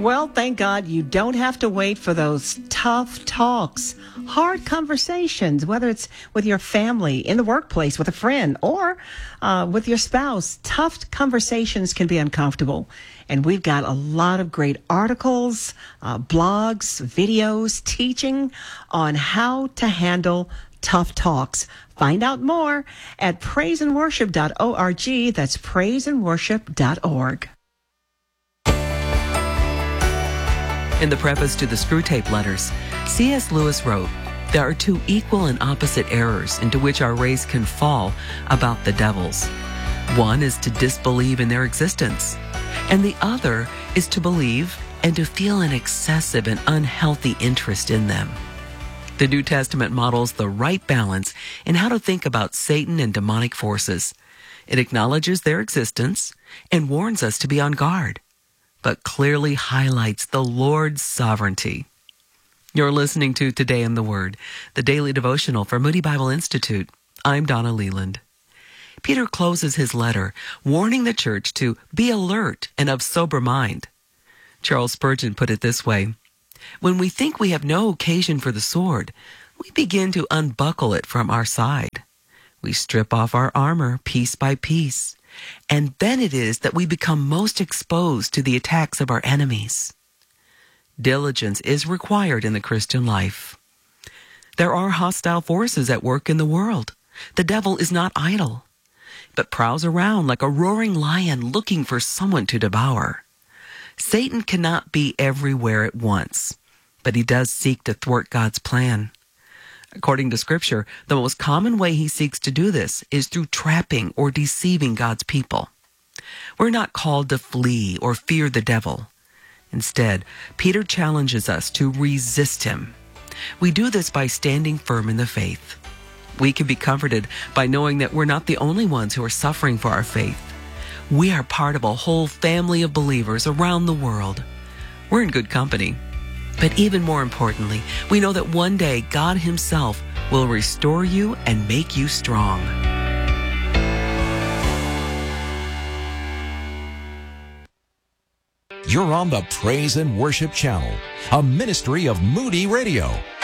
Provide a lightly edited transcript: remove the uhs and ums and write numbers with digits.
Well, thank God you don't have to wait for those tough talks, hard conversations, whether it's with your family, in the workplace, with a friend, or with your spouse. Tough conversations can be uncomfortable. And we've got a lot of great articles, blogs, videos, teaching on how to handle tough talks. Find out more at praiseandworship.org. That's praiseandworship.org. In the preface to the Screwtape Letters, C.S. Lewis wrote, "There are two equal and opposite errors into which our race can fall about the devils. One is to disbelieve in their existence, and the other is to believe and to feel an excessive and unhealthy interest in them." The New Testament models the right balance in how to think about Satan and demonic forces. It acknowledges their existence and warns us to be on guard, but clearly highlights the Lord's sovereignty. You're listening to Today in the Word, the daily devotional for Moody Bible Institute. I'm Donna Leland. Peter closes his letter warning the church to be alert and of sober mind. Charles Spurgeon put it this way: "When we think we have no occasion for the sword, we begin to unbuckle it from our side. We strip off our armor piece by piece, and then it is that we become most exposed to the attacks of our enemies." Diligence is required in the Christian life. There are hostile forces at work in the world. The devil is not idle, but prowls around like a roaring lion looking for someone to devour. Satan cannot be everywhere at once, but he does seek to thwart God's plan. According to Scripture, the most common way he seeks to do this is through trapping or deceiving God's people. We're not called to flee or fear the devil. Instead, Peter challenges us to resist him. We do this by standing firm in the faith. We can be comforted by knowing that we're not the only ones who are suffering for our faith. We are part of a whole family of believers around the world. We're in good company. But even more importantly, we know that one day God himself will restore you and make you strong. You're on the Praise and Worship Channel, a ministry of Moody Radio.